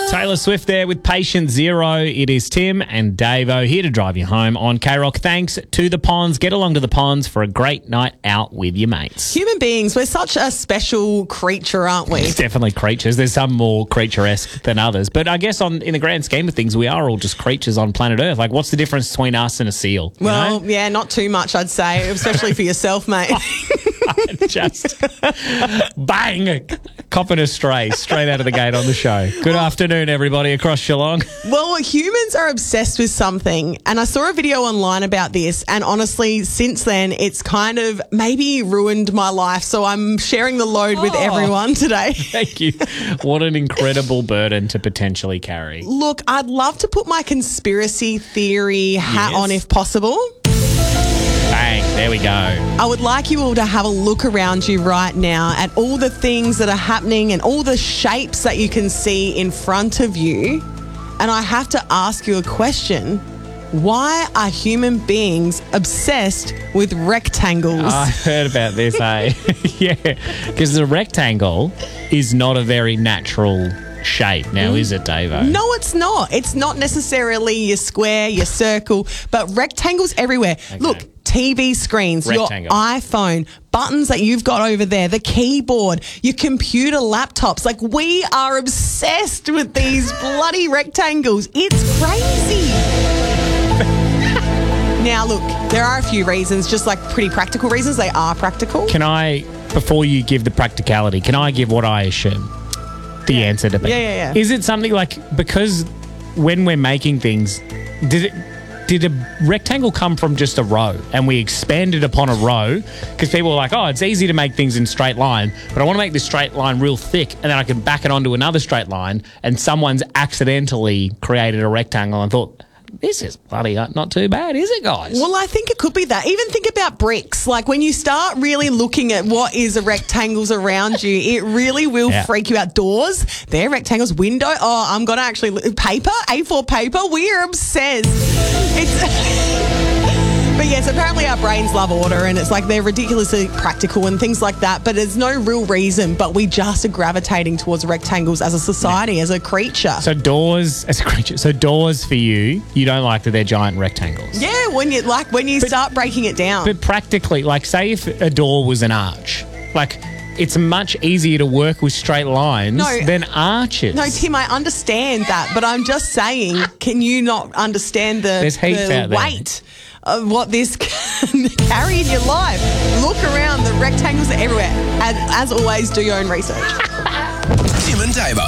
Taylor Swift there with Patient Zero. It is Tim and Davo here to drive you home on K-Rock. Thanks to the Ponds. Get along to the Ponds for a great night out with your mates. Human beings, we're such a special creature, aren't we? It's definitely creatures. There's some more creature-esque than others. But I guess in the grand scheme of things, we are all just creatures on planet Earth. Like, what's the difference between us and a seal? Well, yeah, not too much, I'd say, especially for yourself, mate. Just bang, copping a straight out of the gate on the show. Good afternoon, everybody across Geelong. Well, humans are obsessed with something, and I saw a video online about this, and honestly, since then, it's kind of maybe ruined my life, so I'm sharing the load with everyone today. Thank you. What an incredible burden to potentially carry. Look, I'd love to put my conspiracy theory hat on if possible. Bang, there we go. I would like you all to have a look around you right now at all the things that are happening and all the shapes that you can see in front of you. And I have to ask you a question. Why are human beings obsessed with rectangles? I heard about this, eh? Yeah, because the rectangle is not a very natural shape now, is it, Davo? No, it's not. It's not necessarily your square, your circle, but rectangles everywhere. Okay. Look, TV screens, rectangle. Your iPhone, buttons that you've got over there, the keyboard, your computer laptops. Like, we are obsessed with these bloody rectangles. It's crazy. Now, look, there are a few reasons, just like pretty practical reasons. They are practical. Can I, before you give the practicality, can I give what I assume the answer to be? Yeah. Is it something like, because when we're making things, did a rectangle come from just a row and we expanded upon a row? Because people were like, oh, it's easy to make things in straight line, but I want to make this straight line real thick and then I can back it onto another straight line, and someone's accidentally created a rectangle and thought, this is bloody not too bad, is it, guys? Well, I think it could be that. Even think about bricks. Like, when you start really looking at what is the rectangles around you, it really will freak you out. Doors, they're rectangles. Window, I'm going to actually... Paper, A4 paper, we are obsessed. But yes, apparently our brains love order, and it's like they're ridiculously practical and things like that, but there's no real reason, but we just are gravitating towards rectangles as a society, as a creature. So doors, as a creature, doors for you don't like that they're giant rectangles? Yeah, when you start breaking it down. But practically, like, say if a door was an arch, like, it's much easier to work with straight lines than arches. No, Tim, I understand that, but I'm just saying, can you not understand the weight of what this can carry in your life? Look around, the rectangles are everywhere. As always, do your own research. Tim and Davo.